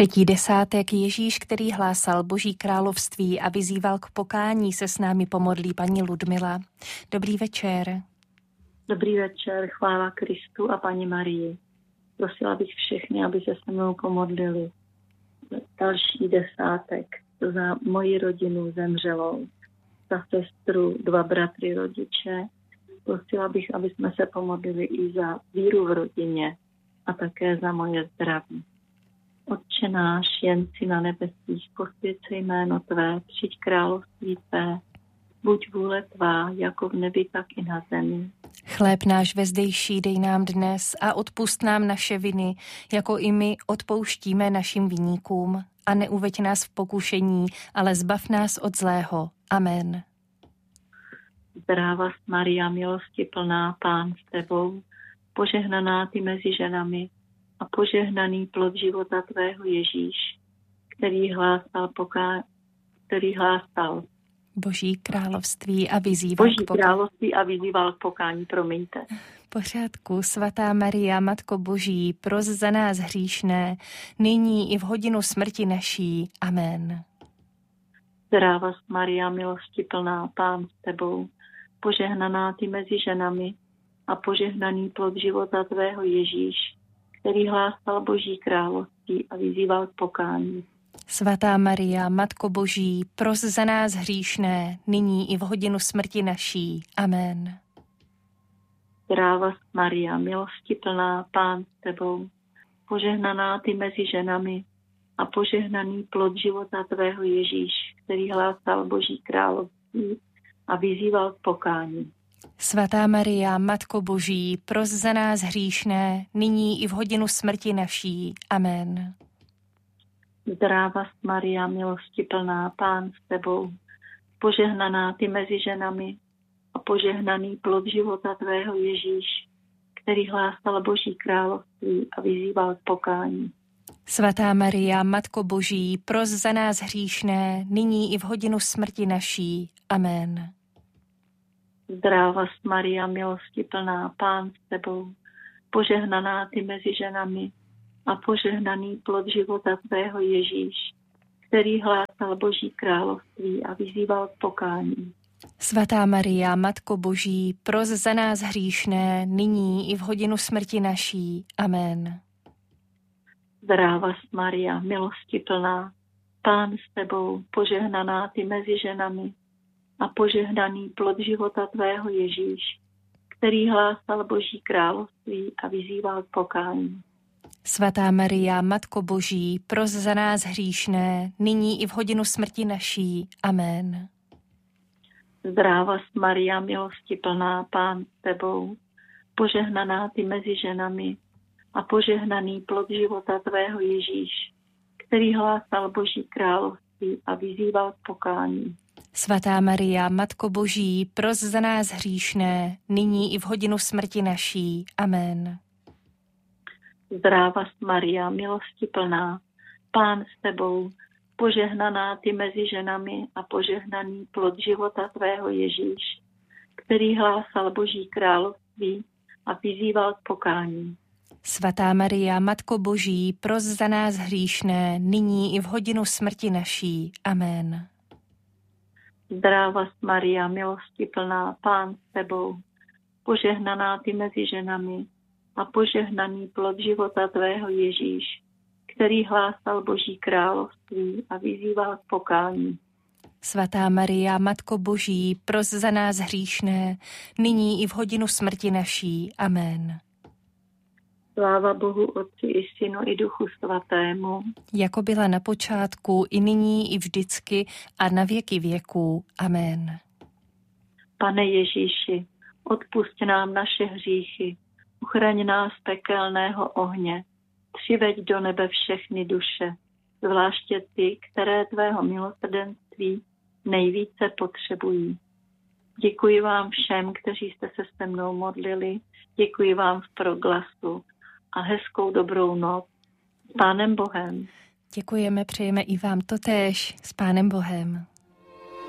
Třetí desátek Ježíš, který hlásal Boží království a vyzýval k pokání, se s námi pomodlí paní Ludmila. Dobrý večer. Dobrý večer, chvála Kristu a paní Marii. Prosila bych všechny, aby se se mnou pomodlili. Další desátek za moji rodinu zemřelou, za sestru, 2 bratry, rodiče. Prosila bych, aby jsme se pomodlili i za víru v rodině a také za moje zdraví. Otče náš, jen si na nebesích, posvěť se jméno Tvé, přijď království Tvé, buď vůle Tvá, jako v nebi, tak i na zemi. Chléb náš vezdejší dej nám dnes a odpusť nám naše viny, jako i my odpouštíme našim viníkům. A neuveď nás v pokušení, ale zbav nás od zlého. Amen. Zdráva Maria, milosti plná, Pán s Tebou, požehnaná Ty mezi ženami a požehnaný plod života Tvého Ježíš, který hlásal Boží království a vyzýval k pokání. Království a vyzýval k pokání, promiňte. Pořádku, svatá Maria, Matko Boží, pros za nás hříšné, nyní i v hodinu smrti naší. Amen. Zdráva Maria, milosti plná, Pán s Tebou, požehnaná Ty mezi ženami a požehnaný plod života Tvého Ježíš, který hlásal Boží království a vyzýval k pokání. Svatá Maria, Matko Boží, pros za nás hříšné, nyní i v hodinu smrti naší. Amen. Zdráva Maria, milosti plná, Pán s Tebou, požehnaná Ty mezi ženami a požehnaný plod života Tvého Ježíš, který hlásal Boží království a vyzýval k pokání. Svatá Maria, Matko Boží, pros za nás hříšné, nyní i v hodinu smrti naší. Amen. Zdráva Maria, milosti plná, Pán s Tebou, požehnaná Ty mezi ženami a požehnaný plod života Tvého Ježíš, který hlásal Boží království a vyzýval k pokání. Svatá Maria, Matko Boží, pros za nás hříšné, nyní i v hodinu smrti naší. Amen. Zdráva Maria, milosti plná, Pán s Tebou, požehnaná Ty mezi ženami a požehnaný plod života Tvého Ježíš, který hlásal Boží království a vyzýval k pokání. Svatá Maria, Matko Boží, pros za nás hříšné, nyní i v hodinu smrti naší. Amen. Zdráva Maria, milosti plná, Pán s Tebou, požehnaná Ty mezi ženami a požehnaný plod života Tvého Ježíš, který hlásal Boží království a vyzýval k pokání. Svatá Maria, Matko Boží, pros za nás hříšné, nyní i v hodinu smrti naší. Amen. Zdráva Maria, milosti plná, Pán s Tebou, požehnaná Ty mezi ženami a požehnaný plod života Tvého Ježíš, který hlásal Boží království a vyzýval k pokání. Svatá Maria, Matko Boží, pros za nás hříšné, nyní i v hodinu smrti naší. Amen. Zdráva Maria, milosti plná, Pán s Tebou, požehnaná Ty mezi ženami a požehnaný plod života Tvého Ježíš, který hlásal Boží království a vyzýval k pokání. Svatá Maria, Matko Boží, pros za nás hříšné, nyní i v hodinu smrti naší. Amen. Zdráva Maria, milosti plná, Pán s Tebou, požehnaná Ty mezi ženami a požehnaný plod života Tvého Ježíš, který hlásal Boží království a vyzýval k pokání. Svatá Maria, Matko Boží, pros za nás hříšné, nyní i v hodinu smrti naší. Amen. Sláva Bohu Otci i Synu i Duchu Svatému, jako byla na počátku, i nyní, i vždycky a na věky věků. Amen. Pane Ježíši, odpusť nám naše hříchy, uchraň nás pekelného ohně, přiveď do nebe všechny duše, zvláště ty, které Tvého milosrdenství nejvíce potřebují. Děkuji vám všem, kteří jste se se mnou modlili, děkuji vám v proglasu a hezkou dobrou noc. S Pánem Bohem. Děkujeme, přejeme i vám totéž. S Pánem Bohem.